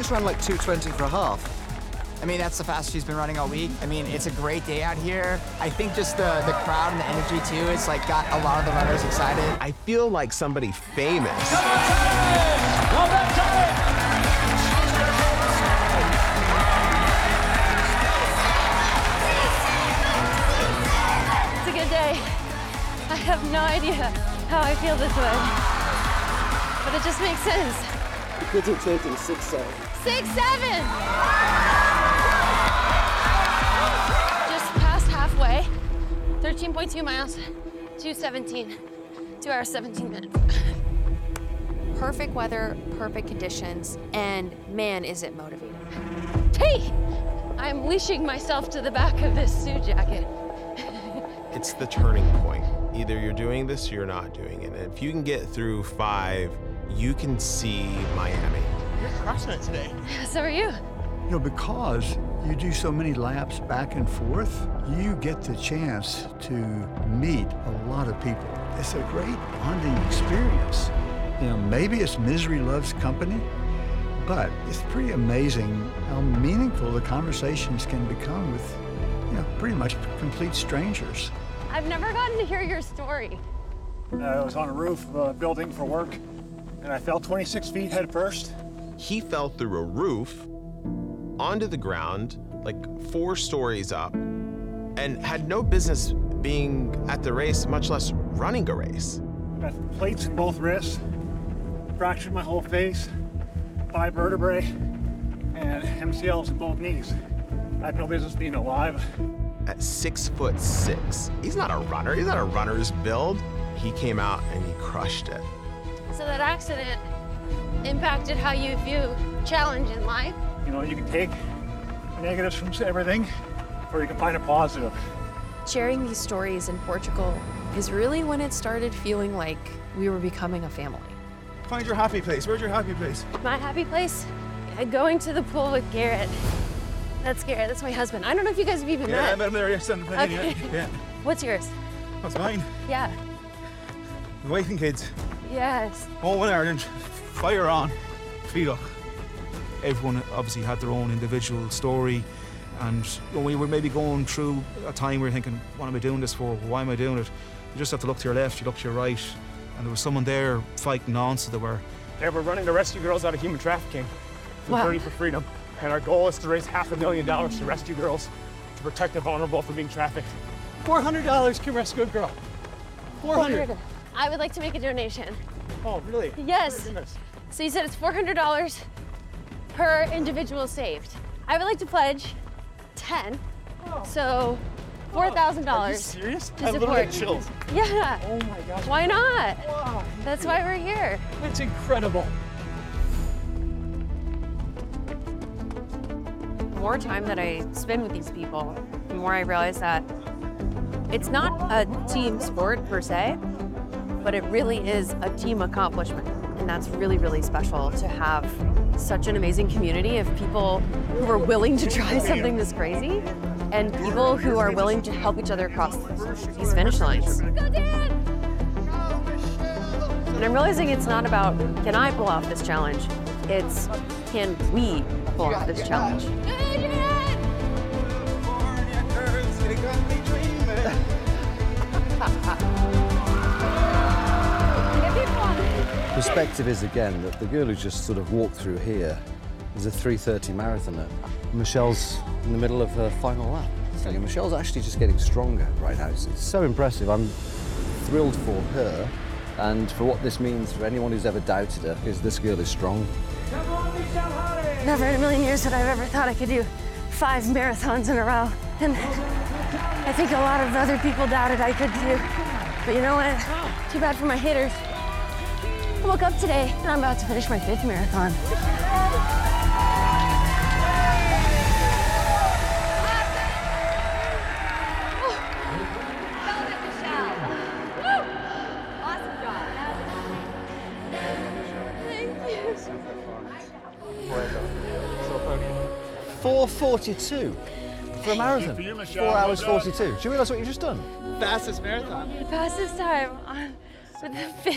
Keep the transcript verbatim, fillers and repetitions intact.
just ran like two twenty for a half. I mean, that's the fastest she's been running all week. I mean, it's a great day out here. I think just the, the crowd and the energy, too, it's like got a lot of the runners excited. I feel like somebody famous. It's a good day. I have no idea how I feel this way, but it just makes sense. The kids are chanting six seven. Six seven! Just past halfway. thirteen point two miles, two seventeen. Two hours, seventeen minutes. Perfect weather, perfect conditions, and man, is it motivating. Hey! I'm leashing myself to the back of this suit jacket. It's the turning point. Either you're doing this or you're not doing it. And if you can get through five, you can see Miami. You're crushing it today. So are you. You know, because you do so many laps back and forth, you get the chance to meet a lot of people. It's a great bonding experience. You know, maybe it's misery loves company, but it's pretty amazing how meaningful the conversations can become with, you know, pretty much complete strangers. I've never gotten to hear your story. I was on a roof of a building for work, and I fell twenty-six feet head first. He fell through a roof onto the ground, like four stories up, and had no business being at the race, much less running a race. Got plates in both wrists, fractured my whole face, five vertebrae, and M C Ls in both knees. I have no business being alive. At six foot six, he's not a runner, he's not a runner's build. He came out and he crushed it. So that accident impacted how you view challenge in life? You know, you can take the negatives from everything, or you can find a positive. Sharing these stories in Portugal is really when it started feeling like we were becoming a family. Find your happy place. Where's your happy place? My happy place? Uh, Going to the pool with Garrett. That's Garrett, that's my husband. I don't know if you guys have even Yeah, I met. met him there yesterday. Okay. Yeah. What's yours? That's mine. Yeah. The wife and kids. Yes. Home in Ireland. Fire on. Feed up. Everyone obviously had their own individual story, and when we were maybe going through a time where you're thinking, what am I doing this for? Why am I doing it? You just have to look to your left, you look to your right, and there was someone there fighting on, so they were. Yeah, we're running to rescue girls out of human trafficking through Wow. thirty for Freedom. And our goal is to raise half a million dollars to rescue girls, to protect the vulnerable from being trafficked. four hundred dollars can rescue a girl. four hundred. I would like to make a donation. Oh, really? Yes. Oh, goodness. So you said it's four hundred dollars per individual saved. I would like to pledge ten. So four thousand Are you dollars. serious? To I literally support. had chills. Yeah. Oh my gosh. Why not? Wow. That's why we're here. That's incredible. The more time that I spend with these people, the more I realize that it's not a team sport per se, but it really is a team accomplishment. And that's really, really special to have such an amazing community of people who are willing to try something this crazy and people who are willing to help each other across these finish lines. Go, Dan! And I'm realizing it's not about, can I pull off this challenge? It's, can we pull off this challenge? Perspective is, again, that the girl who just sort of walked through here is a three thirty marathoner. Michelle's in the middle of her final lap. So Michelle's actually just getting stronger right now. It's, it's so impressive. I'm thrilled for her and for what this means for anyone who's ever doubted her, because this girl is strong. Never in a million years had I ever thought I could do five marathons in a row. And I think a lot of other people doubted I could do. But you know what? Too bad for my haters. I woke up today and I'm about to finish my fifth marathon. four forty-two for a marathon. for you, Michelle. Four hours Well done. forty-two. Do you realise what you've just done? Fastest marathon. Fastest time on with the fifth.